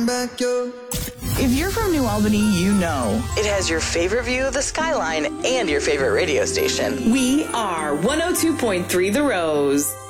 back your... If you're from New Albany, you know. It has your favorite view of the skyline and your favorite radio station. We are 102.3 The Rose.